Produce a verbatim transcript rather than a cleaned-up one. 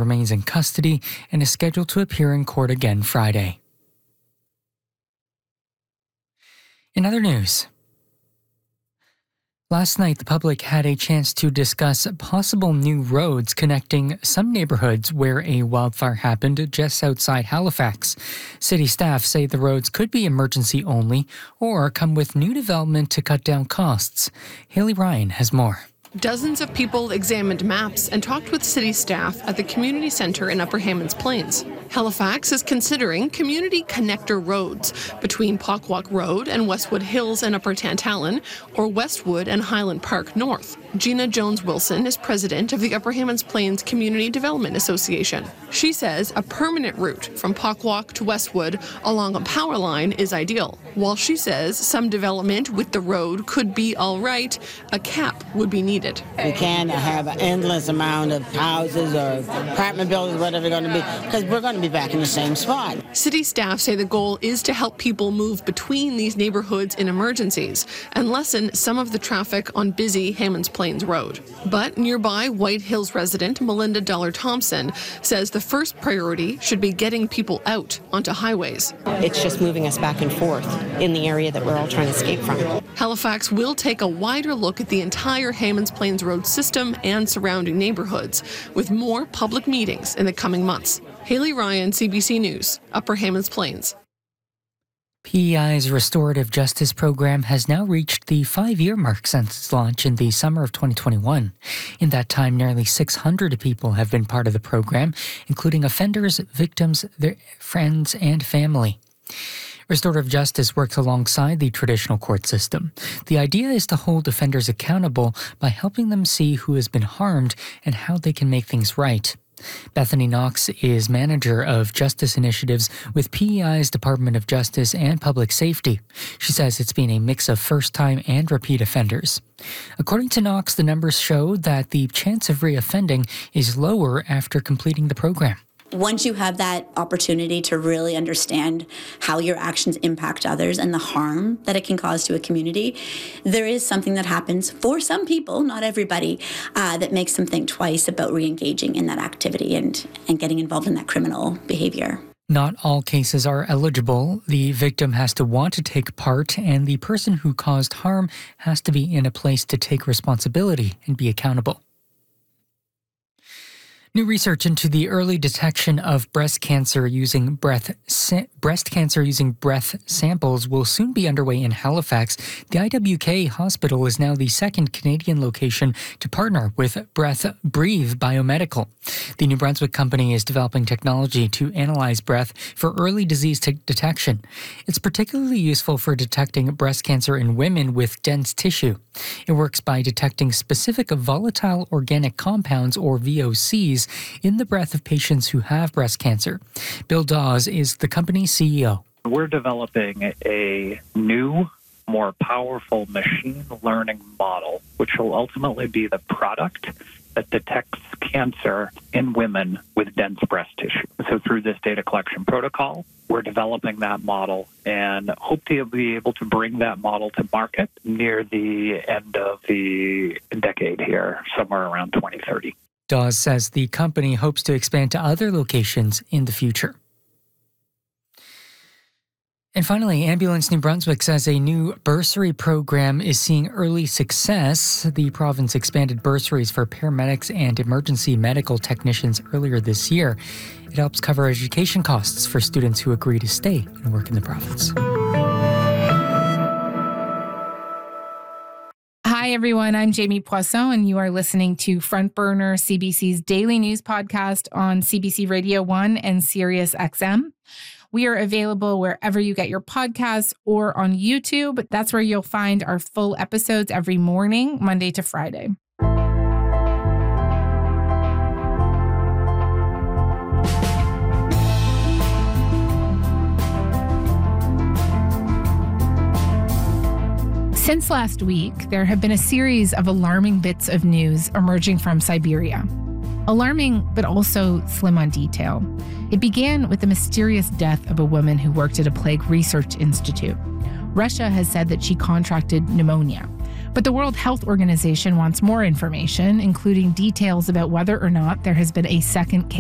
remains in custody and is scheduled to appear in court again Friday. In other news, last night the public had a chance to discuss possible new roads connecting some neighborhoods where a wildfire happened just outside Halifax. City staff say the roads could be emergency only or come with new development to cut down costs. Haley Ryan has more. Dozens of people examined maps and talked with city staff at the community centre in Upper Hammonds Plains. Halifax is considering community connector roads between Pockwalk Road and Westwood Hills and Upper Tantallon, or Westwood and Highland Park North. Gina Jones-Wilson is president of the Upper Hammonds Plains Community Development Association. She says a permanent route from Pockwalk to Westwood along a power line is ideal. While she says some development with the road could be all right, a cap would be needed. We can't have an endless amount of houses or apartment buildings, whatever they're going to be, because we're going to be back in the same spot. City staff say the goal is to help people move between these neighborhoods in emergencies and lessen some of the traffic on busy Hammonds Plains Road. But nearby White Hills resident Melinda Dollar-Thompson says the first priority should be getting people out onto highways. It's just moving us back and forth in the area that we're all trying to escape from. Halifax will take a wider look at the entire Hammonds Plains Road system and surrounding neighborhoods, with more public meetings in the coming months. Haley Ryan, C B C News, Upper Hammonds Plains. P E I's Restorative Justice Program has now reached the five-year mark since its launch in the summer of twenty twenty-one. In that time, nearly six hundred people have been part of the program, including offenders, victims, their friends, and family. Restorative justice works alongside the traditional court system. The idea is to hold offenders accountable by helping them see who has been harmed and how they can make things right. Bethany Knox is manager of justice initiatives with P E I's Department of Justice and Public Safety. She says it's been a mix of first-time and repeat offenders. According to Knox, the numbers show that the chance of reoffending is lower after completing the program. Once you have that opportunity to really understand how your actions impact others and the harm that it can cause to a community, there is something that happens for some people, not everybody, uh, that makes them think twice about re-engaging in that activity and, and getting involved in that criminal behavior. Not all cases are eligible. The victim has to want to take part, and the person who caused harm has to be in a place to take responsibility and be accountable. New research into the early detection of breast cancer using breath sa- breast cancer using breath samples will soon be underway in Halifax. The I W K hospital is now the second Canadian location to partner with Breath Breathe Biomedical. The New Brunswick company is developing technology to analyze breath for early disease t- detection. It's particularly useful for detecting breast cancer in women with dense tissue. It works by detecting specific volatile organic compounds, or V O Cs, in the breath of patients who have breast cancer. Bill Dawes is the company's C E O. We're developing a new, more powerful machine learning model, which will ultimately be the product that detects cancer in women with dense breast tissue. So through this data collection protocol, we're developing that model and hope to be able to bring that model to market near the end of the decade here, somewhere around twenty thirty. Dawes says the company hopes to expand to other locations in the future. And finally, Ambulance New Brunswick says a new bursary program is seeing early success. The province expanded bursaries for paramedics and emergency medical technicians earlier this year. It helps cover education costs for students who agree to stay and work in the province. Hi, everyone. I'm Jamie Poisson, and you are listening to Front Burner, C B C's daily news podcast on C B C Radio one and Sirius X M. We are available wherever you get your podcasts or on YouTube. That's where you'll find our full episodes every morning, Monday to Friday. Since last week, there have been a series of alarming bits of news emerging from Siberia. Alarming, but also slim on detail. It began with the mysterious death of a woman who worked at a plague research institute. Russia has said that she contracted pneumonia. But the World Health Organization wants more information, including details about whether or not there has been a second case.